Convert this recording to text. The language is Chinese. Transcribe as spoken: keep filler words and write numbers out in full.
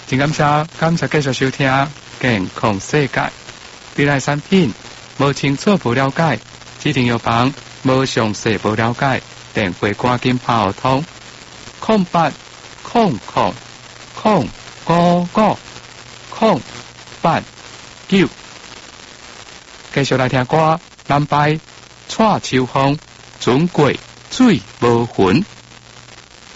真感谢，感谢继续收听《健康世界》。未来产品无清楚不了解，指定药房无详细不了解，电话赶紧打互通。空八空空空五五空八九。继续来听歌，南派蔡秋凤，准过水无痕。